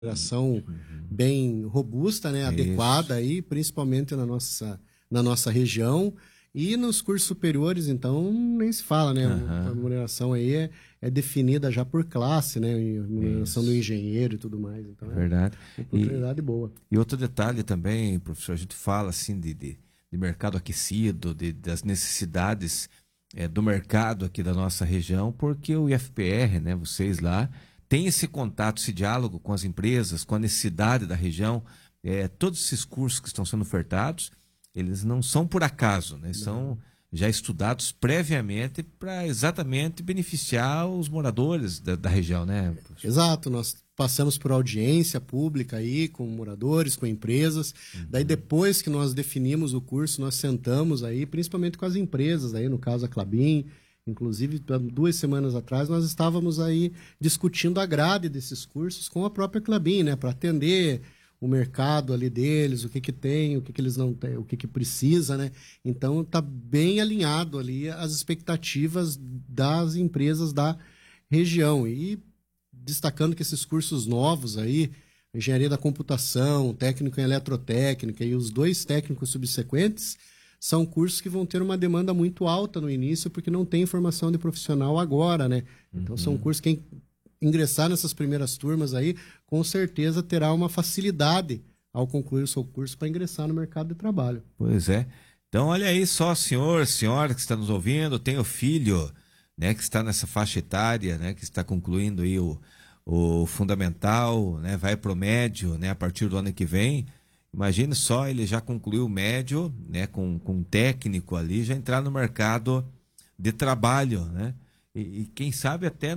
remuneração bem robusta, né, adequada Isso. aí, principalmente na nossa região. E nos cursos superiores, então, nem se fala, né? A Aham. remuneração aí é definida já por classe, né? E a remuneração do Isso. engenheiro e tudo mais. É Então, é verdade. uma E, oportunidade boa. e outro detalhe também, professor, a gente fala assim de mercado aquecido, das necessidades do mercado aqui da nossa região, porque o IFPR, né, vocês lá, têm esse contato, esse diálogo com as empresas, com a necessidade da região. Todos esses cursos que estão sendo ofertados, eles não são por acaso, né? São Não. já estudados previamente para exatamente beneficiar os moradores da região, né, professor? Exato, nós passamos por audiência pública aí com moradores, com empresas. Daí Uhum. depois que nós definimos o curso, nós sentamos aí, principalmente com as empresas aí, no caso a Klabin, inclusive há 2 semanas atrás nós estávamos aí discutindo a grade desses cursos com a própria Klabin, né, para atender o mercado ali deles, o que que tem, o que que eles não têm, o que que precisa, né? Então tá bem alinhado ali as expectativas das empresas da região. E destacando que esses cursos novos aí, engenharia da computação, técnico em eletrotécnica e os 2 técnicos subsequentes, são cursos que vão ter uma demanda muito alta no início, porque não tem formação de profissional agora, né? Então são Uhum. cursos que quem ingressar nessas primeiras turmas aí, com certeza terá uma facilidade ao concluir o seu curso para ingressar no mercado de trabalho. Pois é. Então, olha aí só, senhor, senhora que está nos ouvindo, tem o filho, né, que está nessa faixa etária, né, que está concluindo aí o fundamental, né, vai para o médio, né, a partir do ano que vem. Imagine só, ele já concluiu o médio, né, com um técnico ali, já entrar no mercado de trabalho, né? E quem sabe até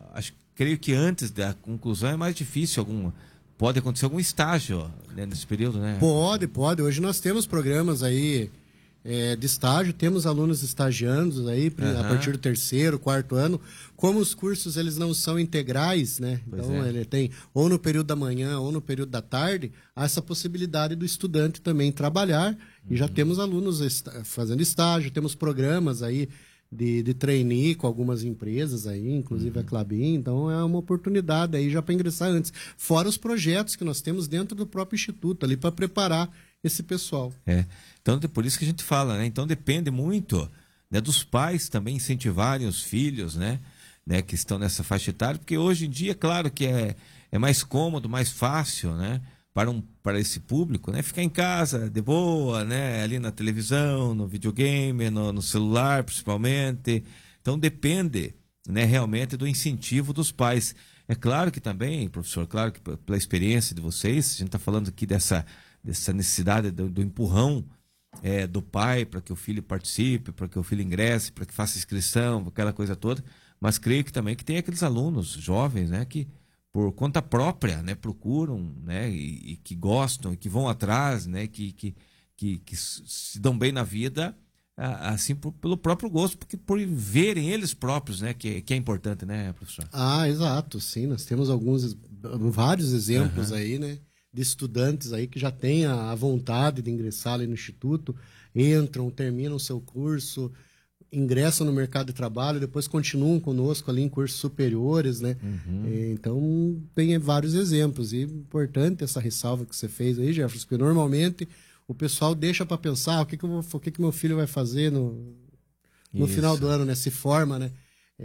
creio que antes da conclusão é mais difícil pode acontecer algum estágio, né, nesse período, né, professor? Pode, pode. Hoje nós temos programas aí de estágio, temos alunos estagiando aí a partir Aham. do terceiro, quarto ano. Como os cursos eles não são integrais, né? Pois Então é. ele tem ou no período da manhã ou no período da tarde, há essa possibilidade do estudante também trabalhar. E já temos alunos fazendo estágio, temos programas aí de trainee com algumas empresas aí, inclusive a Klabin, então é uma oportunidade aí já para ingressar antes. Fora os projetos que nós temos dentro do próprio instituto ali para preparar esse pessoal. Então, por isso que a gente fala, né? Então depende muito, né, dos pais também incentivarem os filhos, né, que estão nessa faixa etária, porque hoje em dia, claro que é mais cômodo, mais fácil, né, para esse público, né, ficar em casa de boa, né, ali na televisão, no videogame, no celular, principalmente. Então depende, né, realmente do incentivo dos pais. É claro que também, professor, claro que pela experiência de vocês, a gente está falando aqui dessa necessidade do empurrão do pai para que o filho participe, para que o filho ingresse, para que faça inscrição, aquela coisa toda. Mas creio que também que tem aqueles alunos jovens, né, que por conta própria, né, procuram, né, e que gostam, e que vão atrás, né, que se dão bem na vida, assim pelo próprio gosto, porque por verem eles próprios, né, que é importante, né, professor? Ah, exato, sim, nós temos vários exemplos Aham. aí, né, de estudantes aí que já têm a vontade de ingressar ali no instituto, entram, terminam o seu curso, ingressam no mercado de trabalho, depois continuam conosco ali em cursos superiores, né? Uhum. Então, tem vários exemplos. E importante essa ressalva que você fez aí, Jefferson, porque normalmente o pessoal deixa para pensar o que que meu filho vai fazer no final do Isso. ano, né? Se forma, né?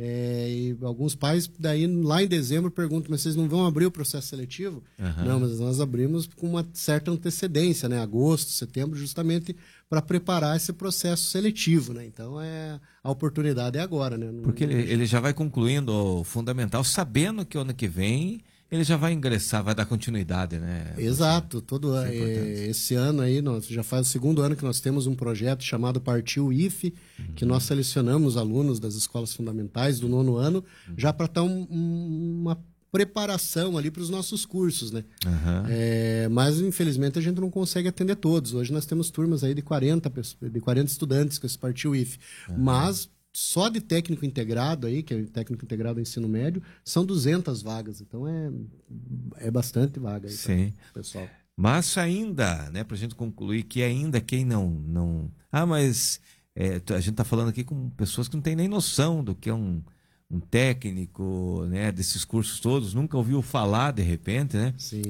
E alguns pais, daí lá em dezembro, perguntam, mas vocês não vão abrir o processo seletivo? Não, Aham. mas nós abrimos com uma certa antecedência, né? Agosto, setembro, justamente para preparar esse processo seletivo, né? Então, a oportunidade é agora, né? Não, Porque não deixa. ele já vai concluindo o fundamental, sabendo que o ano que vem ele já vai ingressar, vai dar continuidade, né, professor? Exato, Isso é importante. esse ano aí, nós já faz o segundo ano que nós temos um projeto chamado Partiu IFE, que nós Uhum. selecionamos alunos das escolas fundamentais do nono ano, já Uhum. para estar uma preparação ali para os nossos cursos, né? Aham. Mas infelizmente a gente não consegue atender todos. Hoje nós temos turmas aí de 40 estudantes com esse Partiu IFE, Aham. mas só de técnico integrado aí, que é técnico integrado ao ensino médio, são 200 vagas. Então é bastante vaga aí para o Sim. pessoal. Mas ainda, né, para a gente concluir que ainda quem não. Ah, mas a gente está falando aqui com pessoas que não têm nem noção do que é um um técnico, né, desses cursos todos, nunca ouviu falar de repente, né? Sim.